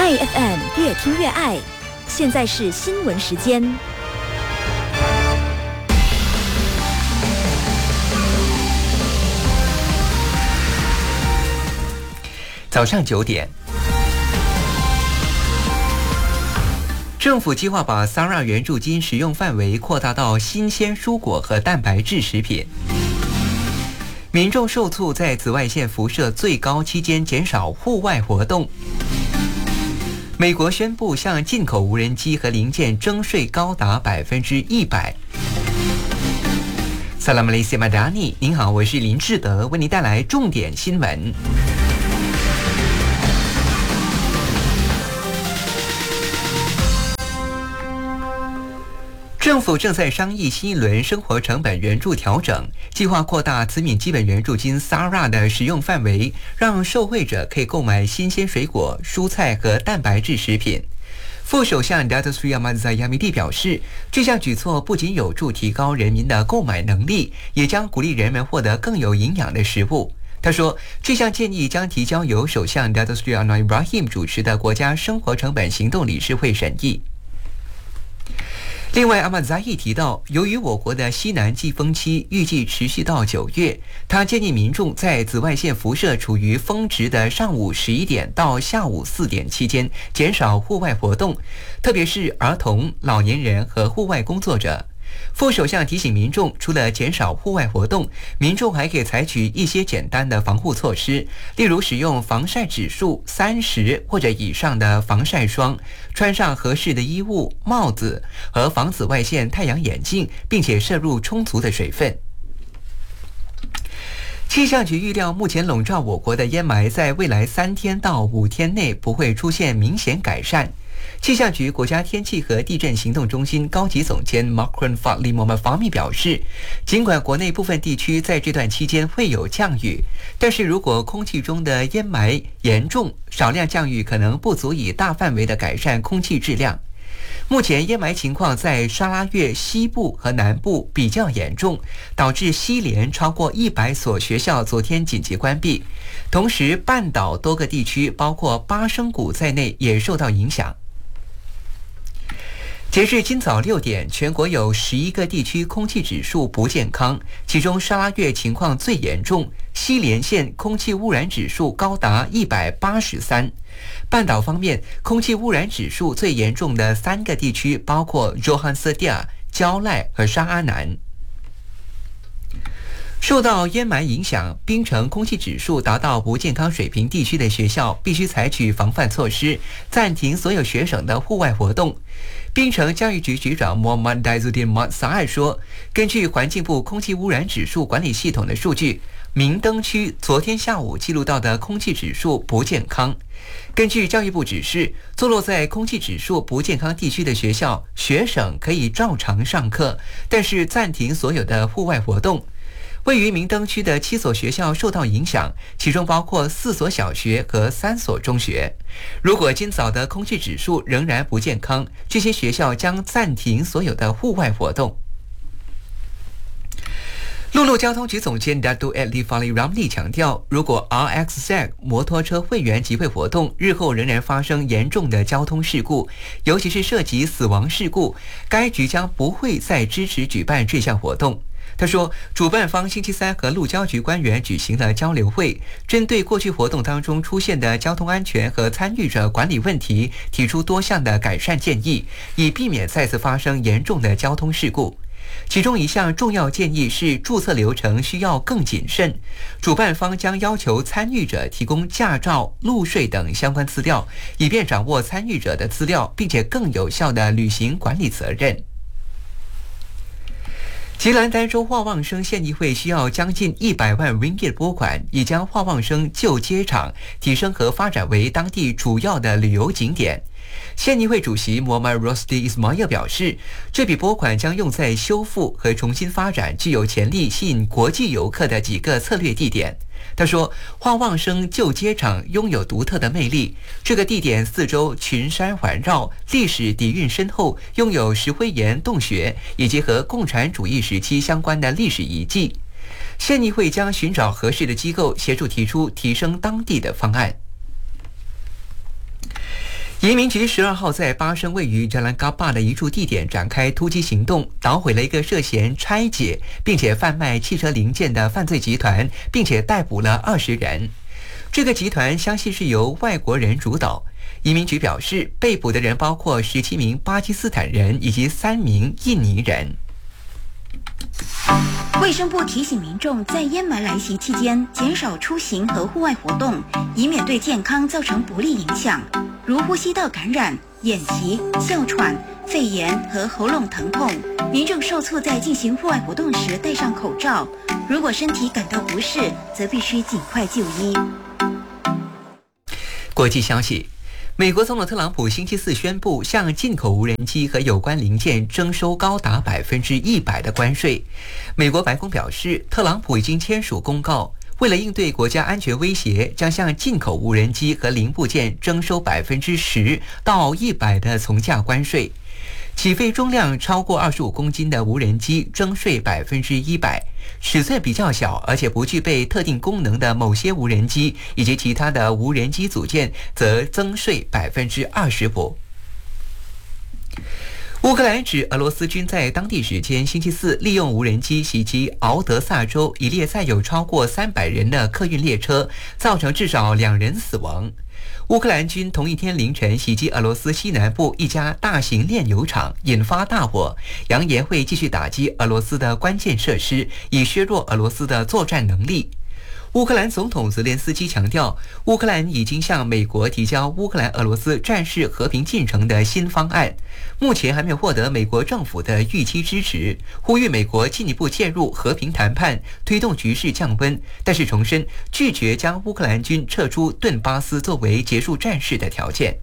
爱 FM 越听越爱，现在是新闻时间。 早上9点，政府计划把 SARA 援助金使用范围扩大到新鲜蔬果和蛋白质食品。民众受促在紫外线辐射最高期间减少户外活动。美国宣布向进口无人机和零件征税高达100%。萨拉姆雷西马达尼，您好，我是林志德，为您带来重点新闻。政府正在商议新一轮生活成本援助调整，计划扩大此敏基本援助金 SARA 的使用范围，让受惠者可以购买新鲜水果、蔬菜和蛋白质食品。副首相 Datuk Seri Ahmad Zahid表示，这项举措不仅有助提高人民的购买能力，也将鼓励人们获得更有营养的食物。他说，这项建议将提交由首相 Datuk Seri Anwar Ibrahim 主持的国家生活成本行动理事会审议。另外，阿马扎伊提到，由于我国的西南季风期预计持续到9月，他建议民众在紫外线辐射处于峰值的上午11点到下午4点期间减少户外活动，特别是儿童、老年人和户外工作者。副首相提醒民众，除了减少户外活动，民众还可以采取一些简单的防护措施，例如使用防晒指数30或者以上的防晒霜，穿上合适的衣物、帽子和防紫外线太阳眼镜，并且摄入充足的水分。气象局预料，目前笼罩我国的烟霾在未来3天到5天内不会出现明显改善。气象局国家天气和地震行动中心高级总监 Makron Fadli Muhammad Fahmi 表示，尽管国内部分地区在这段期间会有降雨，但是如果空气中的烟霾严重，少量降雨可能不足以大范围的改善空气质量。目前烟霾情况在沙拉越西部和南部比较严重，导致西联超过100所学校昨天紧急关闭，同时半岛多个地区包括巴生谷在内也受到影响。截至今早6点，全国有11个地区空气指数不健康，其中沙拉越情况最严重，西连县空气污染指数高达183。半岛方面，空气污染指数最严重的3个地区包括 Johansedia、焦赖和沙阿南。受到烟霾影响，槟城空气指数达到不健康水平地区的学校必须采取防范措施，暂停所有学生的户外活动。槟城教育局局长 Muhammad Daizuddin Mat Saad 说，根据环境部空气污染指数管理系统的数据，明登区昨天下午记录到的空气指数不健康。根据教育部指示，坐落在空气指数不健康地区的学校，学生可以照常上课，但是暂停所有的户外活动。位于明登区的7所学校受到影响，其中包括4所小学和3所中学。如果今早的空气指数仍然不健康，这些学校将暂停所有的户外活动。陆路交通局总监 Datuk Adli Fali Ramli 强调，如果 RXZ 摩托车会员集会活动日后仍然发生严重的交通事故，尤其是涉及死亡事故，该局将不会再支持举办这项活动。他说，主办方星期3和路交局官员举行了交流会，针对过去活动当中出现的交通安全和参与者管理问题，提出多项的改善建议，以避免再次发生严重的交通事故。其中一项重要建议是注册流程需要更谨慎，主办方将要求参与者提供驾照、路税等相关资料，以便掌握参与者的资料，并且更有效地履行管理责任。吉兰丹州化旺生县议会需要将近100万 ringgit 拨款，以将化旺生旧街场提升和发展为当地主要的旅游景点。县议会主席 Muhammad Rosdi Ismail 表示，这笔拨款将用在修复和重新发展具有潜力吸引国际游客的几个策略地点。他说，化旺生旧街场拥有独特的魅力，这个地点四周群山环绕，历史底蕴深厚，拥有石灰岩洞穴以及和共产主义时期相关的历史遗迹。县议会将寻找合适的机构协助提出提升当地的方案。 移民局12号在巴生位于加兰嘎坝的一处地点展开突击行动，捣毁了一个涉嫌拆解并且贩卖汽车零件的犯罪集团，并且逮捕了20人。这个集团相信是由外国人主导。移民局表示，被捕的人包括17名巴基斯坦人以及3名印尼人。 卫生部提醒民众在烟霾来袭期间减少出行和户外活动，以免对健康造成不利影响，如呼吸道感染、眼疾、哮喘、肺炎和喉咙疼痛。民众受促在进行户外活动时戴上口罩，如果身体感到不适，则必须尽快就医。 国际消息，美国总统特朗普星期四宣布向进口无人机和有关零件征收高达100%的关税。美国白宫表示，特朗普已经签署公告，为了应对国家安全威胁，将向进口无人机和零部件征收10%到100%的从价关税。起飞重量超过25公斤的无人机征税100%，尺寸比较小而且不具备特定功能的某些无人机以及其他的无人机组件则增税25%。乌克兰指俄罗斯军在当地时间星期四利用无人机袭击敖德萨州一列载有超过300人的客运列车，造成至少2人死亡。乌克兰军同一天凌晨袭击俄罗斯西南部一家大型炼油厂，引发大火，扬言会继续打击俄罗斯的关键设施，以削弱俄罗斯的作战能力。乌克兰总统泽连斯基强调，乌克兰已经向美国提交乌克兰俄罗斯战事和平进程的新方案，目前还没有获得美国政府的预期支持，呼吁美国进一步介入和平谈判，推动局势降温，但是重申拒绝将乌克兰军撤出顿巴斯作为结束战事的条件。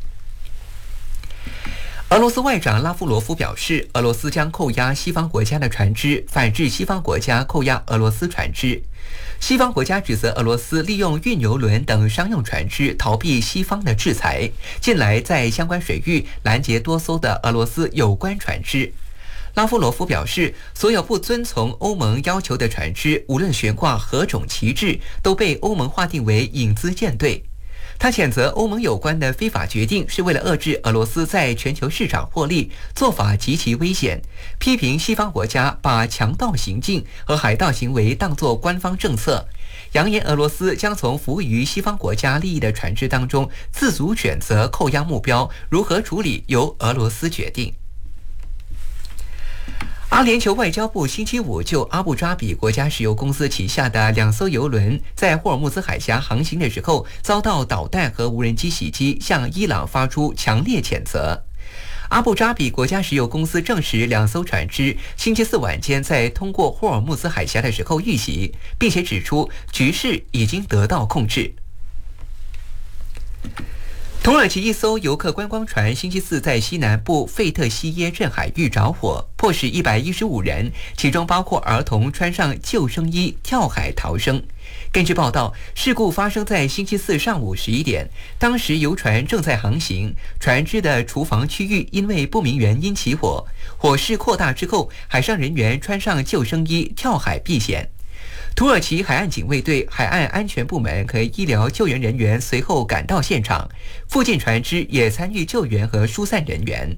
俄罗斯外长拉夫罗夫表示，俄罗斯将扣押西方国家的船只，反制西方国家扣押俄罗斯船只。西方国家指责俄罗斯利用运油轮等商用船只逃避西方的制裁，近来在相关水域拦截多艘的俄罗斯有关船只。拉夫罗夫表示，所有不遵从欧盟要求的船只，无论悬挂何种旗帜，都被欧盟划定为影子舰队。他谴责欧盟有关的非法决定是为了遏制俄罗斯在全球市场获利，做法极其危险，批评西方国家把强盗行径和海盗行为当作官方政策，扬言俄罗斯将从服务于西方国家利益的船只当中自主选择扣押目标，如何处理由俄罗斯决定。阿联酋外交部星期五就阿布扎比国家石油公司旗下的2艘油轮在霍尔木兹海峡航行的时候遭到导弹和无人机袭击，向伊朗发出强烈谴责。阿布扎比国家石油公司证实，2艘船只星期四晚间在通过霍尔木兹海峡的时候遇袭，并且指出局势已经得到控制。土耳其一艘游客观光船星期四在西南部费特西耶镇海域着火，迫使115人，其中包括儿童，穿上救生衣跳海逃生。根据报道，事故发生在星期四上午11点，当时游船正在航行，船只的厨房区域因为不明原因起火，火势扩大之后，海上人员穿上救生衣跳海避险。土耳其海岸警卫队、海岸安全部门和医疗救援人员随后赶到现场，附近船只也参与救援和疏散人员。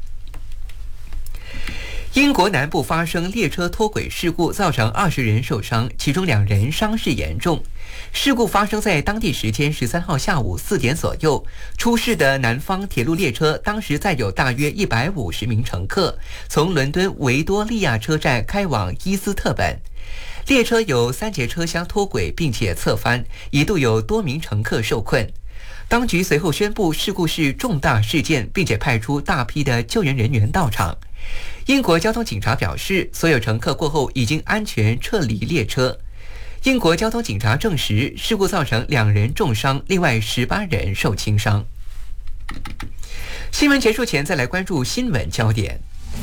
英国南部发生列车脱轨事故，造成20人受伤，其中2人伤势严重。事故发生在当地时间13号下午4点左右。出事的南方铁路列车当时载有大约150名乘客，从伦敦维多利亚车站开往伊斯特本。列车有3节车厢脱轨并且侧翻，一度有多名乘客受困。当局随后宣布事故是重大事件，并且派出大批的救援人员到场。英国交通警察表示，所有乘客过后已经安全撤离列车。英国交通警察证实，事故造成2人重伤，另外18人受轻伤。新闻结束前，再来关注新闻焦点。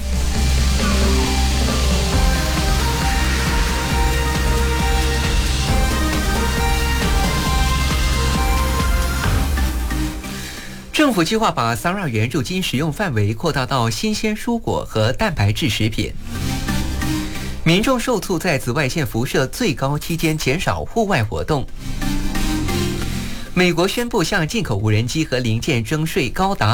政府计划把SARA援助金使用范围扩大到新鲜蔬果和蛋白质食品。民众受促在紫外线辐射最高期间减少户外活动。 美国宣布向进口无人机和零件征税高达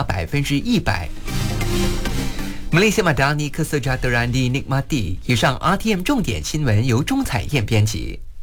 100%。Malaysia Madani Kesejahtera di Nikmati。以上 RTM 重点新闻由钟彩燕编辑。